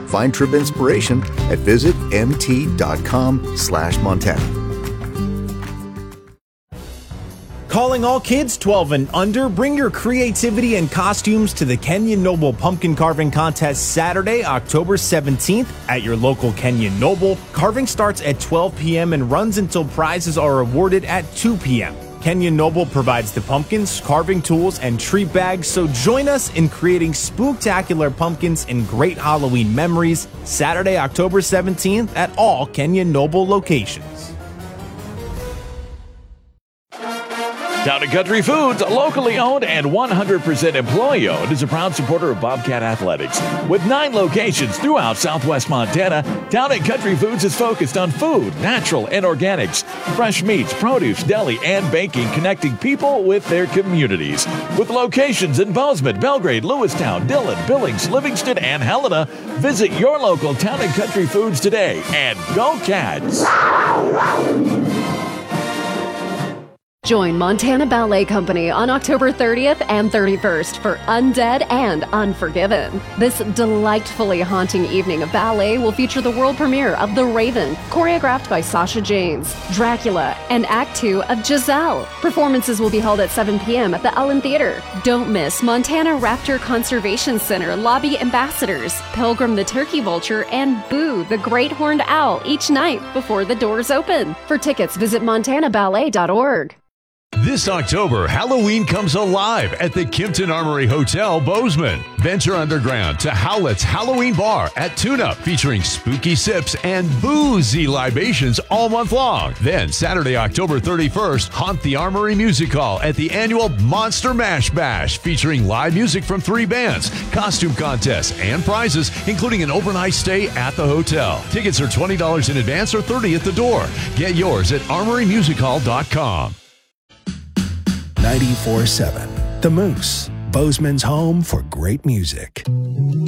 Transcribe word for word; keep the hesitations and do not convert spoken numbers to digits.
Find trip inspiration at visit mt.com slash Montana. Calling all kids twelve and under, bring your creativity and costumes to the Kenyon Noble Pumpkin Carving Contest Saturday, October seventeenth at your local Kenyon Noble. Carving starts at twelve p.m. and runs until prizes are awarded at two p.m. Kenyon Noble provides the pumpkins, carving tools, and treat bags, so join us in creating spooktacular pumpkins and great Halloween memories Saturday, October seventeenth at all Kenyon Noble locations. Town and Country Foods, locally owned and one hundred percent employee-owned, is a proud supporter of Bobcat Athletics. With nine locations throughout southwest Montana, Town and Country Foods is focused on food, natural and organics, fresh meats, produce, deli, and baking, connecting people with their communities. With locations in Bozeman, Belgrade, Lewistown, Dillon, Billings, Livingston, and Helena, visit your local Town and Country Foods today, and go Cats! Join Montana Ballet Company on October thirtieth and thirty-first for Undead and Unforgiven. This delightfully haunting evening of ballet will feature the world premiere of The Raven, choreographed by Sasha Janes, Dracula, and Act two of Giselle. Performances will be held at seven p.m. at the Ellen Theater. Don't miss Montana Raptor Conservation Center lobby ambassadors, Pilgrim the Turkey Vulture, and Boo the Great Horned Owl each night before the doors open. For tickets, visit montana ballet dot org. This October, Halloween comes alive at the Kimpton Armory Hotel, Bozeman. Venture underground to Howlett's Halloween Bar at Tune-Up, featuring spooky sips and boozy libations all month long. Then, Saturday, October thirty-first, haunt the Armory Music Hall at the annual Monster Mash Bash, featuring live music from three bands, costume contests, and prizes, including an overnight stay at the hotel. Tickets are twenty dollars in advance or thirty dollars at the door. Get yours at armory music hall dot com. ninety-four point seven The Moose, Bozeman's home for great music.